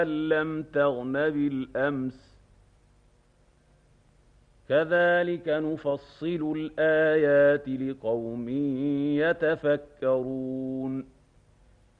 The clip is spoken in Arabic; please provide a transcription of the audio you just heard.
لم تغن بالأمس كذلك نفصل الآيات لقوم يتفكرون